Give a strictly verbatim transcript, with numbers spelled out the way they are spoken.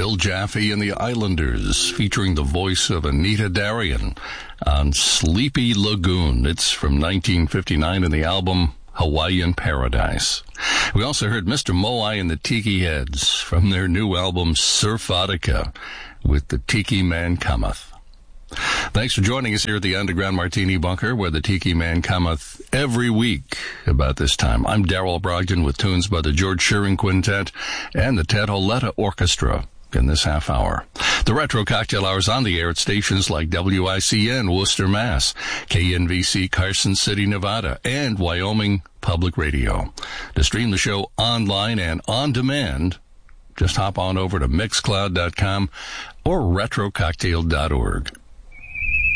Bill Jaffe and the Islanders, featuring the voice of Anita Darien on Sleepy Lagoon. It's from nineteen fifty-nine in the album Hawaiian Paradise. We also heard Mister Moai and the Tiki Heads from their new album Surfotica with The Tiki Man Cometh. Thanks for joining us here at the Underground Martini Bunker, where the Tiki Man cometh every week about this time. I'm Darrell Brogdon with tunes by the George Shearing Quintet and the Ted Holetta Orchestra in this half hour. The Retro Cocktail Hour is on the air at stations like W I C N, Worcester, Mass, K N V C, Carson City, Nevada, and Wyoming Public Radio. To stream the show online and on demand, just hop on over to mixcloud dot com or retro cocktail dot org.